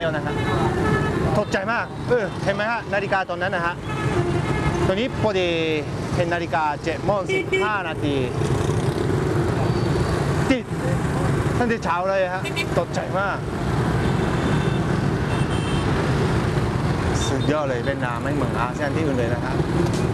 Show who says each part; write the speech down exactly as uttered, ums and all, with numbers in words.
Speaker 1: นะฮะตกใจมากเออเห็นไหมฮะนาฬิกาตอนนั้นนะฮะตอนนี้พอดีเห็นนาฬิกาเจ็ดโมงสิบห้านาทีติดตั้งแต่เช้าเลยฮะตกใจมากสุดยอดเลยเวียดนามไม่เหมือนอาเซียนที่อื่นเลยนะครับ